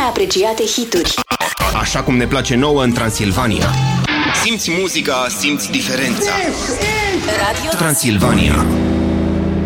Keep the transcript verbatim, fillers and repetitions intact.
apreciate hituri. Așa cum ne place nouă în Transilvania. Simți muzica, simți diferența. Radio Transilvania.